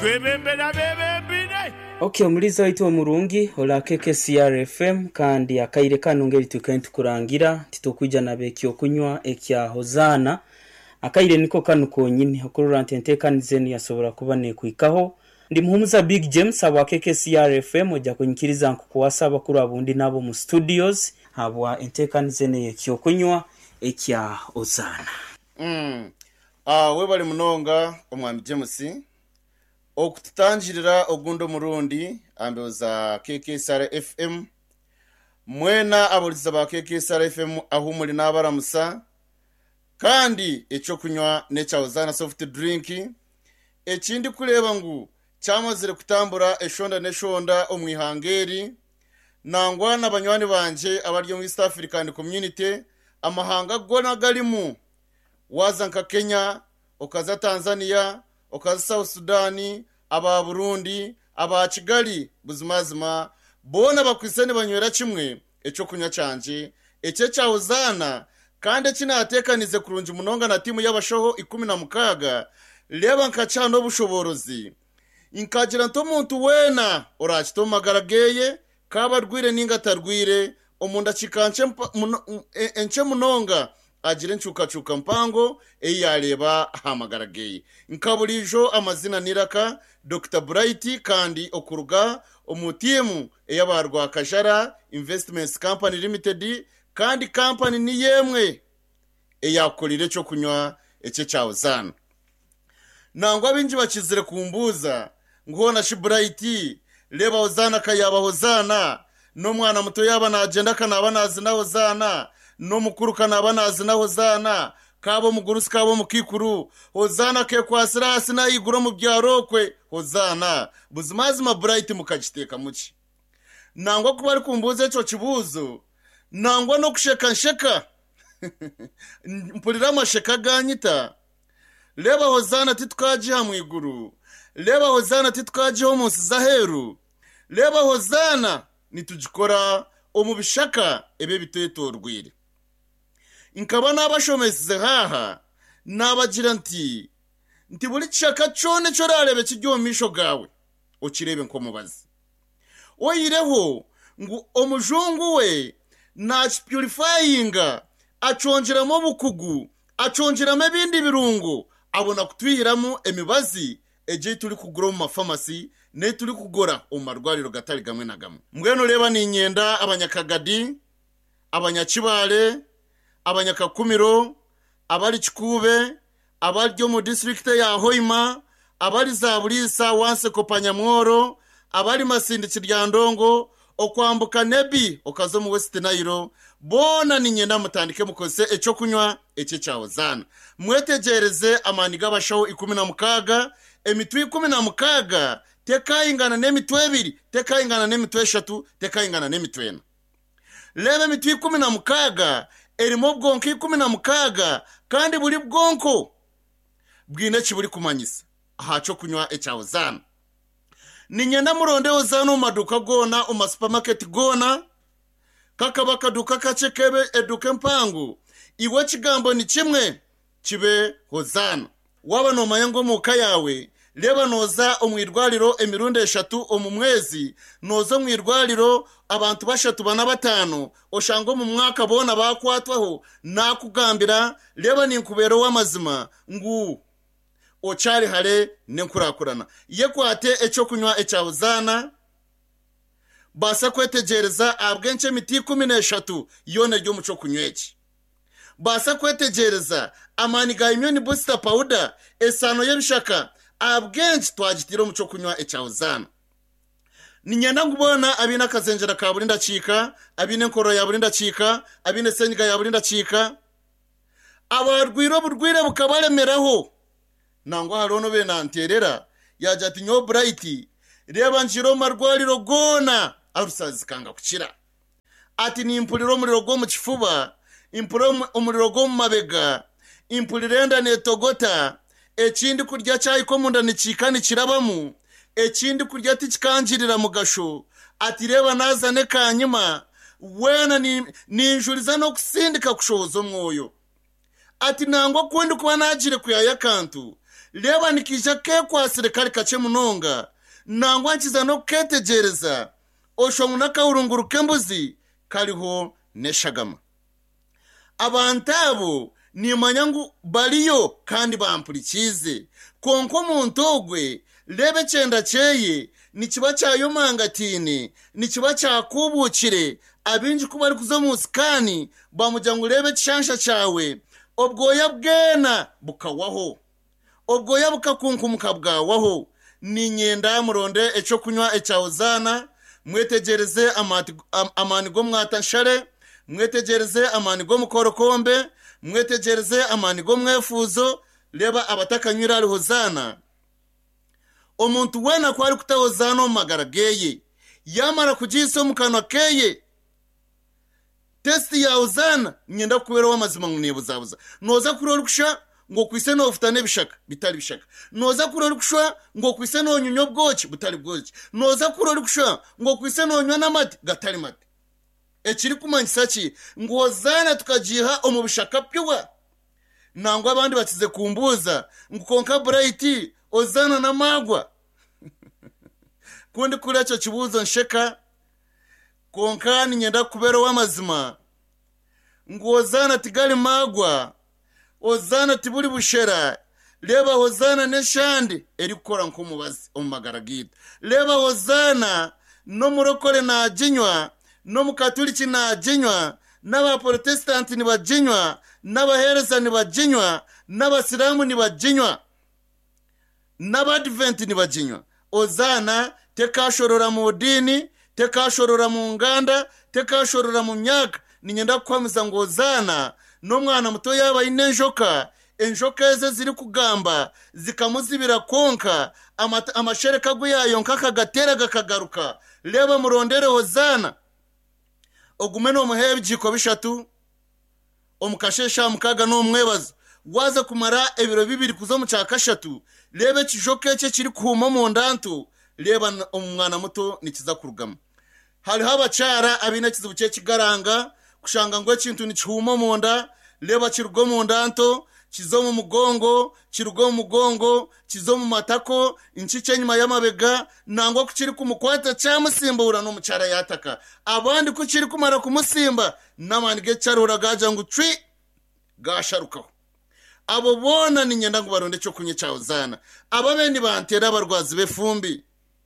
Okay, muliza waitu murungi ola KKCR-FM kandi akaire kanongeri tukenti kurangira titokwijja nabekyo kunywa ekya hozana akaire niko kanu konyine okurura ntentekanize yasobora kuba nekwikaho ndi muhumuza Big James aba KKCR-FM ojja kunyikiriza nkukwasa abakuru abundi nabo mu studios habwa entekanize ekyo kunywa ekya hozana we bali munonga omwami James okututangirira ogundo murundi ambeoza KKCR-FM mwena aboliza ba KKCR-FM ahumuli n'abaramusa kandi echo kunywa nechauzana soft drink ekindi kuleba ngu cyamazire kutambura eshonda neshonda omwihangeri nangwa n'abanywani banje abaryo mu East African Community amahanga gona galimu wazanka Kenya okaza Tanzania okaza South Sudani aba Burundi aba Kigali buzimazima bona bakwisene banywera kimwe echo kunya canje eche cyawuzana kandi kinatekanize kurunji munonga na timu y'abashoho 16 leba nkacano obushoborozi inkagira nto muntu wena orachito magarageye kabarwire ninga tarwire omunda chikanche enche munonga agire ncuka mpango eyaleba hamagarageye nkabulijo amazina niraka Dr. Bright kandi okuruga omutimu eyabarwa Kajara Investments Company Limited kandi company ni yemwe eyakolire cyo kunywa eche cyawuzana nangwa abinji bakizire kumbuza ngona shi Bright leba hozana kayaba hozana no mwana muto yaba na agenda kanaba nazi na hozana no mukuru kanaba nazi na hozana kabo mugurusi kabo mukikuru hozana ke kwasira asina iguro mu byarokwe hozana buzimazima Bright mukagiteka muki nangwa kuba ari kumbuza cyo kibuzo nangwa no kusheka mpulira amasheka ganyita leba hozana titwaji hamwe iguru leba hozana titwaji ho munsi zaheru leba hozana nitugikora omubishaka ebe bitetorwire inkaba nabashomesize haha nabagira nti buri chaka chone cyo rarebe kijyomisho gawe ukirebe nko mubazi oyireho ngo omujungu we na purifyinga acongeramo bukugu acongeramo ibindi birungo abona kutwihiramo emibazi eje turi kugura mu mafamasi ne turi kugora umarwariro gatari gamwe na gamwe mbweno reba ni inyenda abanyakagadi abanyakibale abanyakakumiro abari Kikube abaryo mu district ya Hoima abari za Bulisa wanse kopanyamworo abari Masindi Kiryandongo okwambuka Nebi okazo mu West Nile bona ni nyenda mutandike mukoze echo kunywa eche cyawuzana mwetegereze amani gabashaho 16 emitwe 16 tekayingana nemitwe 2 tekayingana nemitwe 3 tekayingana nemitwe 4 lebe mitwe 16 erimo bwonko 16 kandi buri bwonko bwine kiburi kumanyisa ahacho kunywa ecyawuzana ni nyenda muronde hozana maduka gona o supermarket gona kakabaka duka kacekebe eduke mpangu iwe kigambo ni kimwe kibe hozana waba no mayango muka yawe leba noza omwirwaliro emirundi 3 omumwezi noza omwirwaliro abantu 3 bana 5 oshango mu mwaka bona bakwatwaho nakugambira leba ninkubero w'amazima ngu ochari hale nenkurakurana yekwate echo kunywa ecyawuzana basa kwetegereza abwenche miti 13 yone ryo muco kunyweki basa kwetegereza amani ga immune booster powder esano yebishaka abwenche twagitiro muco kunywa ecyawuzana ninyenda ngubona abina kazenjera ka burinda cika abine nkoro ya burinda cika abine senyiga ya burinda cika abarwiro burwire bukabaremeraho nangwa harono be nanterera yaje ati nyo Bright reba njiro marwaliro gona arusazi kanga kukira ati ni impuliro muri go mu kifuba impuliro umuriro go mu mabega impulirenda netogota ekindi kurya cyayi ko munda nicikani kirabamu ekindi kurya tikikanjirira mu gasho ati reba nazane kanyuma wena ni njuriza no kusindika kushozo mwoyo ati nangwa kundi kuba najire kuyaya kantu leba nikija ke kwasire kali kache munonga nangwa nkiza no ketegereza oshomuna kaurunguru kembuzi kaliho neshagama abantu abo nimanya ngu baliyo kandi bampurikize konko muntu ogwe lebe cyenda cyeye nikiba cyayomangatini nikiba cyakubukire abinji kuba ari kuzo musikani bamujya ngo urebe kishansha cyawe obwoya bwena bukawaho obwoya bukakunkumuka bwawaho ni nyenda muronde eco kunywa ecyawuzana mwetegereze amani go mwatanshare mwetegereze amani go mukorokombe mwetegereze amani go mwefuzo leba abatakanyura ari hozana omuntu wena kwari kutawozana omagara geye yamara kujiso mukanwa keye testi ya uzana nyenda kubera wamazima ngunebuzabuza noza kurora kusha ngo kwise no ufutane bishaka bitari bishaka noza kurora kusha ngo kwise no nyunyo bwoki butari bwoki noza kurora kusha ngo kwise no nywa namati gatari mati ekiri kumanyisa ki ngo zana tukajiha omubishaka pyuwa nangwa abandi batize kumbuza ngo konka bright ozana na magwa kundi kuri cyo kibuzo nsheka konkani nyenda kubera wamazima ngo ozana tigali magwa ozana tiburi bushera leba ozana neshandi eri gukora nk'umubazi omumagara gita leba ozana no murokore na jinywa no mukatoliki na jinywa n'aba protestanti ni bajinywa n'abahereza ni bajinywa n'abasilamu ni bajinywa n'abadvent ni bajinywa ozana tekashorora mu dini tekashorora mu nganda tekashorora mu myaka ninyenda kwamiza ngo ozana no mwana muto yaba inenjoka enjoka ze ziri kugamba zikamuzibira konka amashereka guyayo nkakagatera gakagaruka leba murondere ozana ogume no muhebjiko bishatu omukashesha mukaga no mwebazo waza kumara ebiro bibiri kuzo mu cyakashatu lebe kijoke cye kiri kuhuma mu ndantu leba umwana muto nikiza kurugama hari habacara abina kizubuke kigaranga kushanga ngo ikintu ni cyuma mu nda leba kirugo mu ndanto kizo mu mugongo kirugo mu mugongo kizo mu matako inchice nyuma y'amabega nangwa kukiri kumukwata cyamusimbura no mucara yataka abandi kukiri kumara kumusimba namanige cyarura gaja ngo twi gasharukaho abo bona ni nyenda ngo baronde cyo kunye cyawuzana ababeni bantera abarwazi befumbi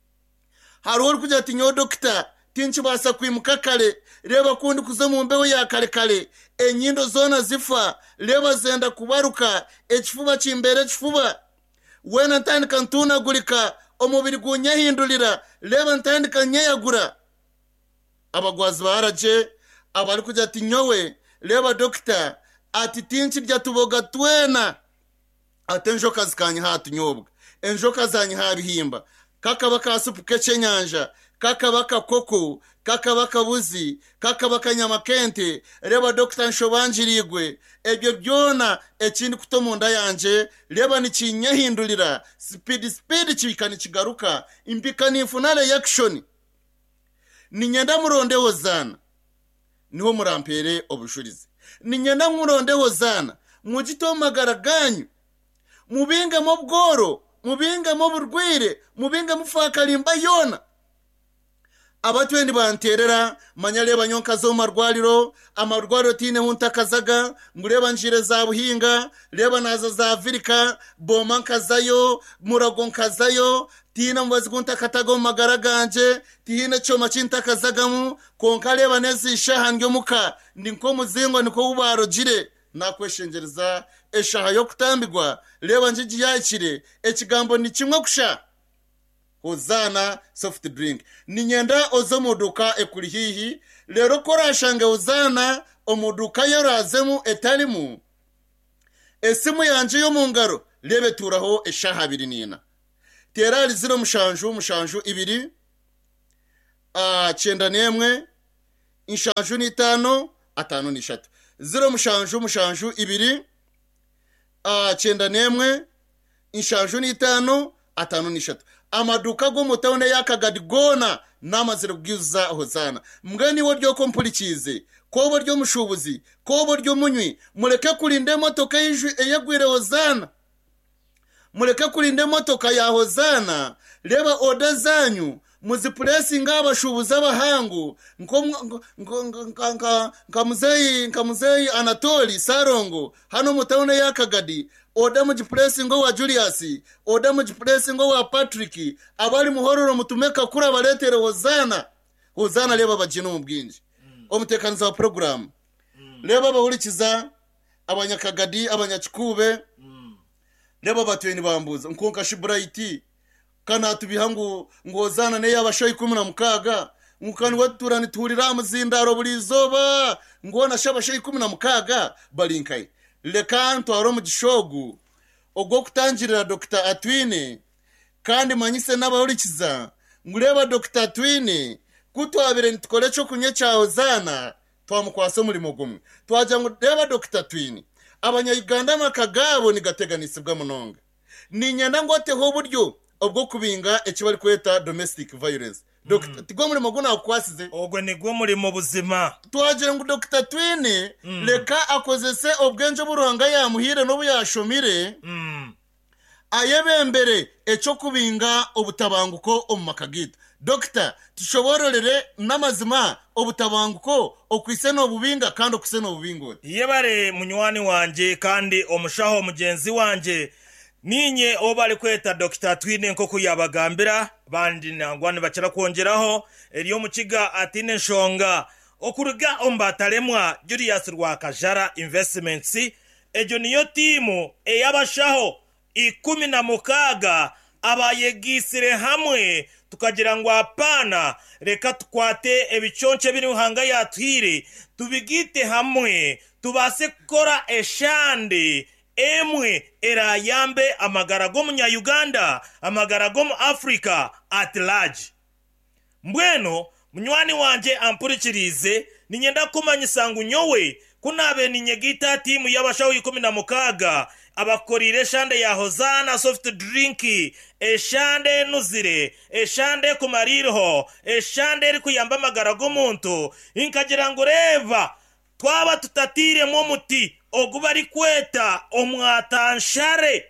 hari uri kujya ati nyo doctor tinchi basa kwimuka kale reba kundi kuzo mu mbeho ya kale kale enyindo zona zifa leba zenda kubaruka ekifuba kimbere kifuba wena ntandika ntunagurika omubiri gunyahindulira leba ntandika nyayagura abagwazi baraje abari kujya ati nyowe leba doctor ati tinchi bya tuboga twena atenjoka zikanye hatu nyobwa enjoka zanyi habihimba kakabaka supu kechenyanja kakabaka koko kakabaka buzi kakabaka nyamakente reba Dr. Nshobanjirigwe ebyo byona ekindi kutomunda yanje reba nikinyahindulira speed kibikani kigaruka imbika nifunale action ninyenda muronde hozana niho murampere obushurize ninyenda muronde hozana mugito magaraganyu mubinge mo bworo mubinge mo burwire mubinge mufakalimba yona abatwendi banterera manyaleba nyonka zo marwaliro amarwaliro tine huntakazaga ngureba njire za buhinga leba naza za Afrika boma nkazayo murago nkazayo tina mbazi kuntakatago magaraganje tihine choma cintakazagamu konka leba nezisha hangyo muka ndinko muzingo niko ubaro jire nakweshengereza eshaha yo kutambigwa leba njiji yakire ekigambo ni kimwe kusha Hozana soft drink ninyenda ozo moduka ekuri hihi lero korashange Hozana omoduka yorazemu etalimu esimu yanje yo mungaro lebe turaho eshaha biri nina terali ziro mushanju ibiri cyenda nemwe inshanju ni 5 atanu ni 3 ziro mushanju ibiri cyenda nemwe inshanju ni 5 atanu ni 3 amaduka go mutawone yakagadigona namazire bwiza Hozana mgani wodyo kompulikize kobo ryo mushubuzi kobo ryo munywi mureke kurinde motoka y'ijwi eyagwire Hozana mureke kurinda motoka ya Hozana reba oda zanyu muzipuresinga abashubuza abahangu nkamuzeyi Anatoli Sarongo hano mutawone ya Kagadi oda mujipuresingo wa Julius oda mujipuresingo wa Patrick abari muhororo mutumeka kuri abaletere Hozana reba bajino mu bwinji omutekaniza wa program reba bahurikiza abanyakagadi abanyakikube reba batweni bambuza nkonka Shibraiti kana tubihangu ngozana ne yabashoyi 16 nkani waturani turira muzindaro bulizoba ngona shabashoyi 16 balinkai lekanto aro mu gishogu ogwo kutangirira Dr. Atwine kandi manyise n'abahurikiza ngureba Dr. Atwine kutwabire ntukole cyo kunye cya Hozana twamukwase muri mugumwe twaje ngo reba Dr. Atwine abanya-Uganda makagabo ni gateganisi bwa munonga ni nyanda ngote ho buryo ubwo kubinga ekibari kweta domestic violence Dr. Tigo muri magona akwasize ogwe nigwo muri mu buzima twaje ngo Dr. Twine leka akozese obwenje buruhanga ya muhire no buyashomire ayebembere eco kubinga obutabanguko omumakagita Dr. tushobororere namazima obutabanguko okwise no bubinga kandi okwise no bubingo yebare munywani wanje kandi omushaho mugenzi wanje ninye obali kweta Dr. Twine nkoko yabagambira bandi nangwane bacira kwongeraho eriyo mukiga Atine Nshonga okuruga ombataremwa Julius Rwakajara Investments ejo niyo timu eyabashaho 16 abayegisire hamwe tukagira ngo apana reka tukwate ebiconce biri uhanga yatwire tubigite hamwe tubase kora eshande emwe erayambe amagarago munya-Uganda amagarago mu Africa at large mbweno munywani wanje ampurikirize ninyenda kumanyisangu nyowe kunabe ninyegita timu y'abashaho 16 abakorire shande ya Hozana soft drink eshande nuzire eshande kumaririho eshande eri kuyamba amagarago muntu inkagira ngo reva twaba tutatire mu muti ogubari kweta omwatanshare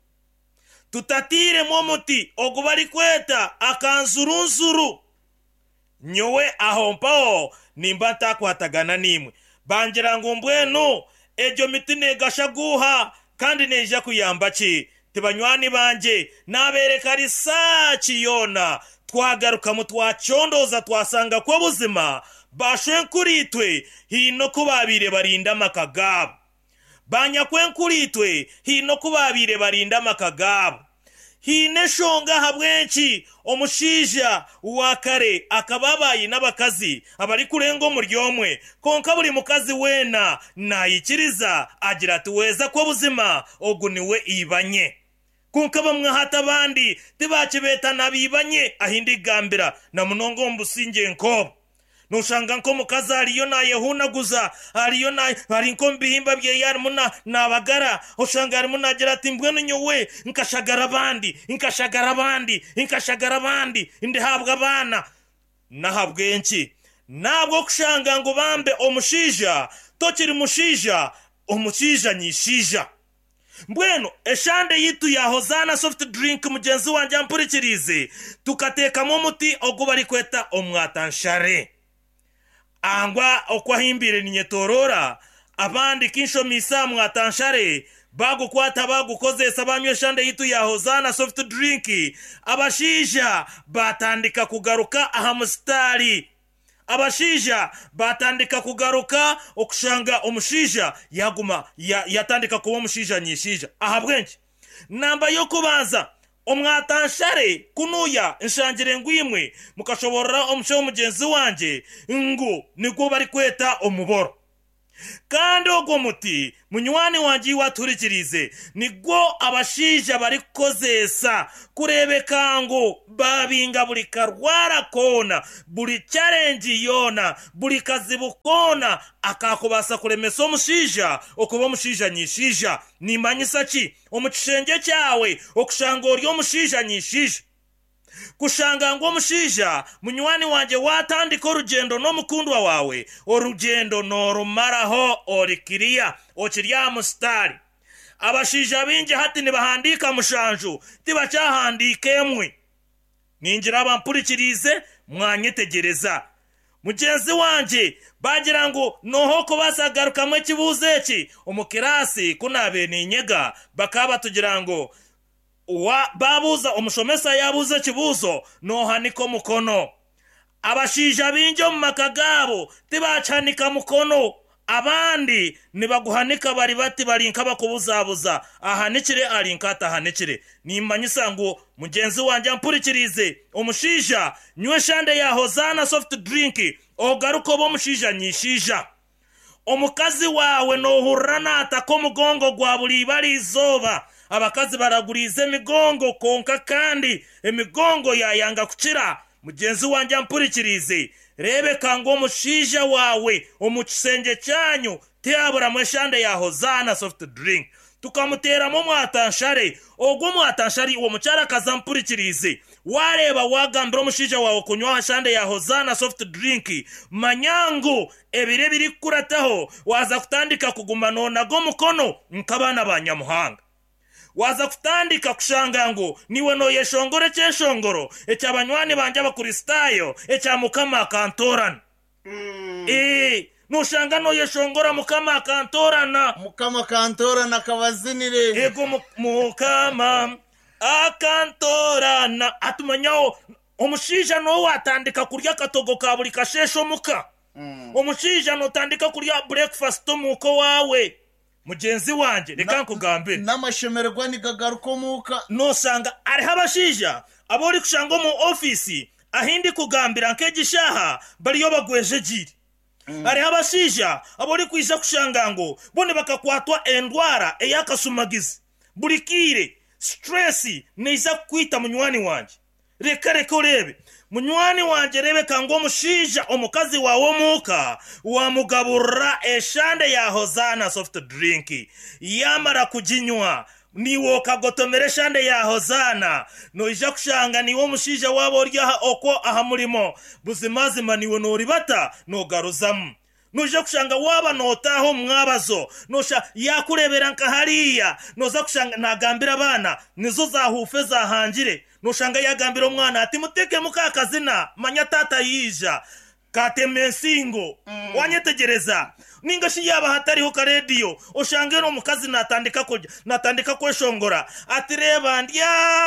tutatire mu muti ogubari kweta akanzurunzuru nyowe aho mpao nimba ntakwatagana nimwe bangira ngo mbwenu ejo miti negashaguha kandi neja kuyamba ki tibanywani banje nabereka risachi yona twagaruka mu twacondoza twasanga ko buzima bashwenkuritwe hino kubabire barinda makagabo banyakwenkuritwe hino kubabire barinda makagabo hine shonga habwenchi omushija wakare akababayi n'abakazi abari kurengo muryomwe konka buri mukazi wena nayikiriza agira tuweza ko buzima oguniwe ibanye konka bamwe hata bandi tibakibeta nabibanye ahindi gambira na munongo mbusinge nko nushanga nko mukazi ariyo nayehunaguza ariyo ari nko mbihimba bye yari muna nabagara ushanga ari munagira ati mbwenu nyowe nkashagara abandi inde habwa abana nahabwenki nabwo kushanga ngo bambe omushija tokiri mushija omushija nyishija mbwenu eshande yitu ya Hozana soft drink mugenzi wanje ampurikirize tukatekamo muti ogubari kweta omwatanshare angwa okwahimbire ninyetorora abandi kinsho misa mwatanshare bagukwata bagukozesa banywe shande yitu ya Hozana soft drink abashija batandika kugaruka ahamustari abashija batandika kugaruka okushanga omushija yaguma yatandika kuba omushija nyishija ahabwenki namba yo kubanza omwatanshare kunuya nshangire ngwimwe mukashobora omusho mugenzi wanje ngo niko bari kweta omuboro kandi ogwo muti munywani wanje waturikirize nigwo abashija bari kozesa kurebeka ngo babinga buri karwara kona buri challenge yona buri kazibu kona akakubasa kuremesa omushija okuba omushija nyishija nimanyisa ki omukishenge cyawe okushanga ori omushija nyishija kushanga ngo omushija munywani wanje watandika orugendo n'omukundwa wawe orugendo norumaraho orikiriya okirya mustari abashija bingi hati nibahandika mushanju tibacyahandikemwe ningira abampurikirize mwanyitegereza mugenzi wanje bagira ngo noho ko basagarukamwe kibuze ki umukirasi kunabe ninyega bakaba tugira ngo babuza umushomesa yabuze kibuzo noha niko mukono abashija bingi mu makagabo tibacanika mukono abandi nibaguhanika bari bati barinka bakubuzabuza ahanikire arinkata ahanikire nimanyisa ngo mugenzi wanje ampurikirize umushija nywe shande ya Hozana soft drink ogaruko bo mushija nyishija omukazi wawe nohurana atako mugongo gwa buli bali izoba abakazi baragurize migongo konka kandi emigongo yayanga kukira mugenzi wanje ampurikirize rebe kango mushija wawe omukisenge cyanyu teabura mweshande ya Hozana soft drink tukamutera mu mwatanshare ogwo mwatanshari uwo mucyara kazampurikirize wareba wagambira mushija wawe kunywa shande ya Hozana soft drink manyango ebire biri kurataho waza kutandika kuguma nonago mukono nkabana banyamuhanga waza kutandika kushanga ngo niwe no yeshongore cyeshongoro ecy'abanywani banje abakristayo ecyamukama kantorana nushanga no yeshongora mukama kantorana kabazinire ego mukama akantorana atumanyaho umushija no watandika kurya katogo ka buri kashesho muka umushija no tandika kurya breakfast muko wawe mugenzi wanje reka nkugambe n'amashemerwa nigagaruko muka nosanga ari habashija abori kushanga mu office ahindi kugambira nkegishaha bariyo bagweje giri ari habashija abori kwisha kushanga ngo bone bakakwatwa endwara eyakasumagizi burikire stress neiza kwita munywani wanje reka urebe munywani wanje rebe kango mushija omukazi wawe muka wamugabura eshande ya Hozana soft drink yamara kujinywa niwo kagotomere shande ya Hozana noija kushanga niwo mushija wabo rya oko aha murimo buzimazima niwo noribata nogaruzamu noja kushanga waba notaho mwabazo nosha yakurebera nkahariya noza kushanga nagambira abana nizo zahufe zahangire noshanga yagambira umwana ati muteke mukakazina manya tata yija katemensingo wanyetegereza ningashi yaba hatariho ka radio oshange no mukazi natandika kweshongora ati reba ndya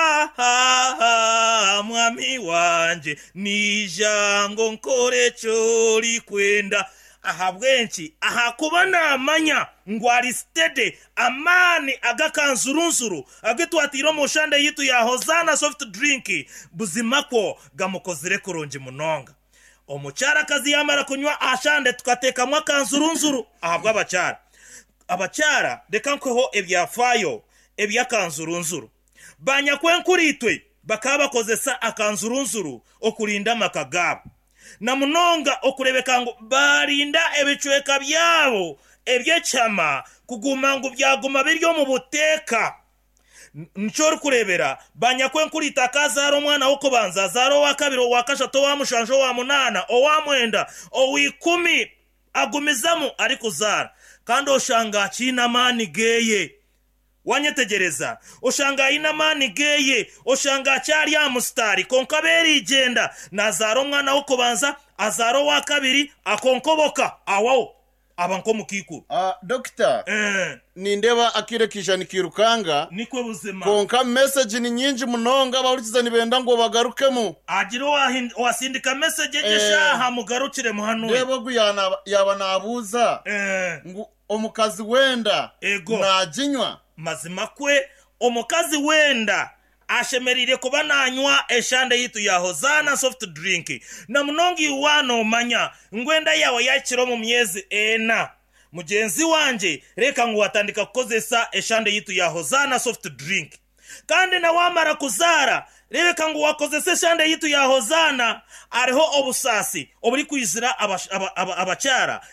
mwami wanje nijango nkore cyori kwenda aha bwenshi aha kuba namanya ngo ari stede amani agakanzurunzuru agitwatiro mu shande yitu ya Hozana soft drink buzimako gamukozire kuronje munonga omucyara kazi yamara kunywa ashande tukateka mwakanzurunzuru ahabwa abacyara reka nkweho ebyafayo ebyakanzurunzuru banyakwenkuritwe bakaba kozesa akanzurunzuru okurinda makagabo na munonga okurebeka ngo barinda ebicweka byabo ebyechama kuguma ngo byaguma biryo mu buteka nchori kurebera banyakwenkurita kazaro mwana uko banza zaro wa kabiri wa kashato wa mushanjo wa munana o wa mwenda o wikumi agumizamu ari kuzara kandi oshanga china mani geye wanyetegereza oshanga ina mani geye oshanga cyari ya mustari konkaberi igenda nazaro mwana uko banza azaro wa kabiri akonkoboka awawo abanko mukiku doctor nindeba akirekisha nikirukanga nikwe buzima konka message ni nyinji munonga baurikiza nibenda ngo bagarukemo agiro wasindika message jesha mugarukire muhanu rebo guyana yaba nabuza ngo omukazi wenda najinywa mazima kwe omukazi wenda ashemerire kuba nanywa eshande yitu ya Hozana soft drink na munongi wano manya ngwenda yawe yakiro mu myezi ena mugenzi wanje reka ngo watandika kukozesa eshande yitu ya Hozana soft drink kandi na wamara kuzara reka ngo wakozesa eshande yitu ya Hozana ariho obusasi oburi kwizira abacyara